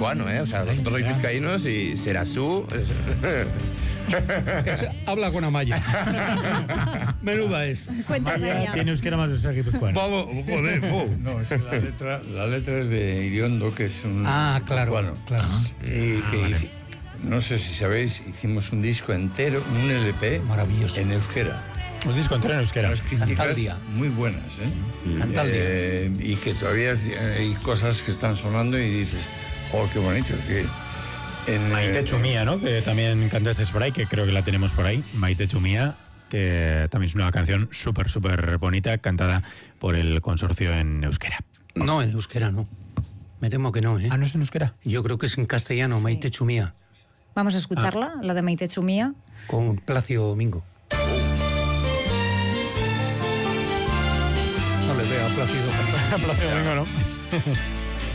guipuzcoano, ¿eh? O sea, vosotros sois vizcaínos y Serasú... Habla con Amaya. Menuda es. Cuéntame Amaya ya. tiene euskera más guipuzcoano. Vamos, joder, No, es que la letra es de Iriondo, que es un claro, guipuzcoano. claro. Y que no sé si sabéis, hicimos un disco entero, un LP Maravilloso. en euskera. Un disco entero en euskera. Unas críticas Cantaldia. muy buenas, ¿eh? Cantaldia. Y que todavía hay cosas que están sonando y dices, oh, qué bonito. Maite Chumía, ¿no? Que también cantaste por ahí, que creo que la tenemos por ahí. Maite Chumía, que también es una canción súper, súper bonita, cantada por el consorcio en euskera. No, en euskera no. Me temo que no, ¿eh? Ah, ¿no es en euskera? Yo creo que es en castellano, Maite Chumía, Vamos a escucharla, la de Maite Chumía. con Placio Domingo. No le veo a Plácido cantar. Placer Domingo, ¿no?